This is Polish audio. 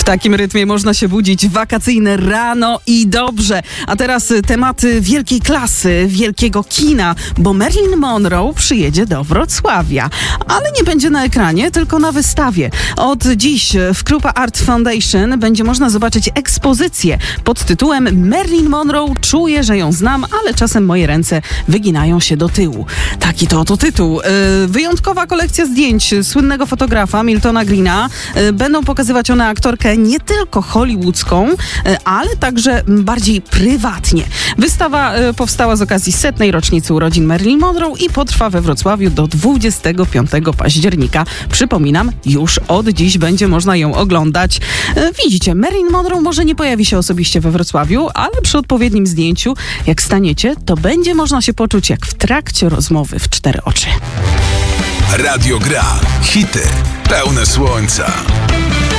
W takim rytmie można się budzić wakacyjne rano i dobrze. A teraz tematy wielkiej klasy, wielkiego kina, bo Marilyn Monroe przyjedzie do Wrocławia. Ale nie będzie na ekranie, tylko na wystawie. Od dziś w Krupa Art Foundation będzie można zobaczyć ekspozycję pod tytułem Marilyn Monroe, czuję, że ją znam, ale czasem moje ręce wyginają się do tyłu. Taki to oto tytuł. Wyjątkowa kolekcja zdjęć słynnego fotografa Miltona Greena. Będą pokazywać one aktorkę nie tylko hollywoodzką, ale także bardziej prywatnie. Wystawa powstała z okazji 100. rocznicy urodzin Marilyn Monroe i potrwa we Wrocławiu do 25 października. Przypominam, już od dziś będzie można ją oglądać. Widzicie, Marilyn Monroe może nie pojawi się osobiście we Wrocławiu, ale przy odpowiednim zdjęciu, jak staniecie, to będzie można się poczuć jak w trakcie rozmowy w 4 oczy. Radio Gra. Hity pełne słońca.